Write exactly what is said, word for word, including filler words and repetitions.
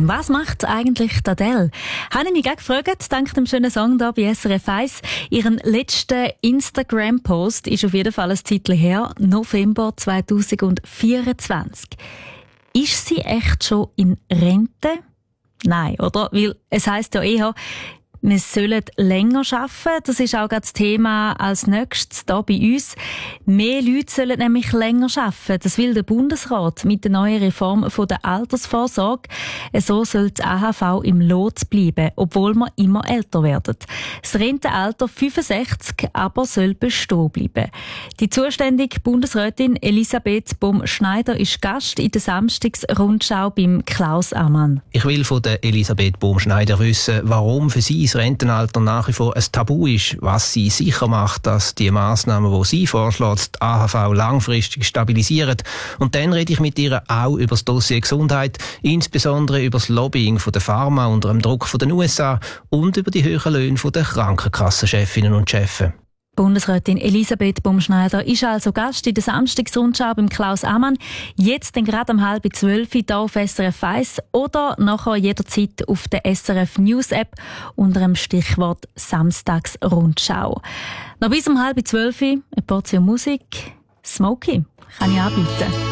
Was macht eigentlich die Adele? Habe ich mich gerade gefragt, dank dem schönen Song hier bei S R F eins. Ihren letzten Instagram-Post ist auf jeden Fall ein Titel her, November zweitausendvierundzwanzig. Ist sie echt schon in Rente? Nein, oder? Weil es heisst ja eher, wir sollen länger arbeiten. Das ist auch das Thema als nächstes hier bei uns. Mehr Leute sollen nämlich länger arbeiten. Das will der Bundesrat mit der neuen Reform von der Altersvorsorge. So soll die A H V im Lot bleiben, obwohl wir immer älter werden. Das Rentenalter fünfundsechzig aber soll bestehen bleiben. Die zuständige Bundesrätin Elisabeth Baum-Schneider ist Gast in der Samstagsrundschau beim Klaus Ammann. Ich will von der Elisabeth Baum-Schneider wissen, warum für sie das Rentenalter nach wie vor ein Tabu ist, was sie sicher macht, dass die Massnahmen, die sie vorschlägt, die A H V langfristig stabilisieren. Und dann rede ich mit ihr auch über das Dossier Gesundheit, insbesondere über das Lobbying von der Pharma unter dem Druck von den U S A und über die höheren Löhne von der Krankenkassenchefinnen und Chefen. Bundesrätin Elisabeth Baum-Schneider ist also Gast in der Samstagsrundschau beim Klaus Ammann. Jetzt dann gerade um halb zwölf hier auf S R F eins oder nachher jederzeit auf der S R F News App unter dem Stichwort Samstagsrundschau. Noch bis um halb zwölf eine Portion Musik. Smokey kann ich anbieten.